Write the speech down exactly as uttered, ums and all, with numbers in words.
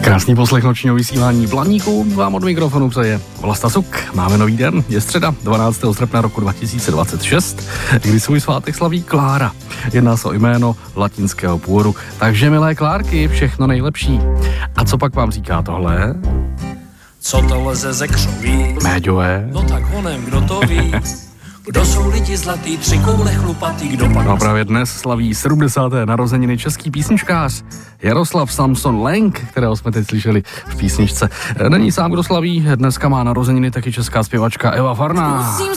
Krásný poslech nočního vysílání Blaníků, vám od mikrofonu přeje Vlasta Suk. Máme nový den, je středa, dvanáctého srpna roku dva tisíce dvacet šest, kdy svůj svátek slaví Klára. Jedná se o jméno latinského původu, takže milé Klárky, všechno nejlepší. A co pak vám říká tohle? Co to leze ze křoví? Méďové. No tak honem, kdo to ví? Kdo jsou lidi zlatý, tři koule chlupatý, kdo pak... No právě dnes slaví sedmdesáté narozeniny český písničkář Jaroslav Samson Lenk, kterého jsme teď slyšeli v písničce. Není sám, kdo slaví, dneska má narozeniny taky česká zpěvačka Eva Farná.